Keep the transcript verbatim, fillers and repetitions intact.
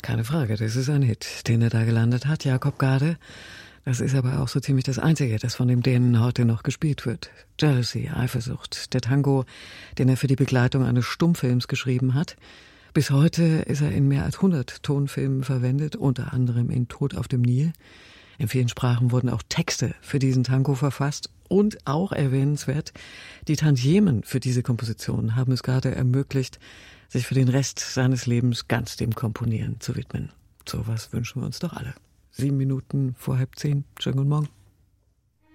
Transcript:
keine Frage, das ist ein Hit, den er da gelandet hat, Jakob Gade. Das ist aber auch so ziemlich das Einzige, das von dem Dänen heute noch gespielt wird. Jealousy, Eifersucht, der Tango, den er für die Begleitung eines Stummfilms geschrieben hat. Bis heute ist er in mehr als hundert Tonfilmen verwendet, unter anderem in Tod auf dem Nil. In vielen Sprachen wurden auch Texte für diesen Tango verfasst. Und auch erwähnenswert, die Tantiemen für diese Komposition haben es Gade ermöglicht, sich für den Rest seines Lebens ganz dem Komponieren zu widmen. So was wünschen wir uns doch alle. Sieben Minuten vor halb zehn. Schönen guten Morgen.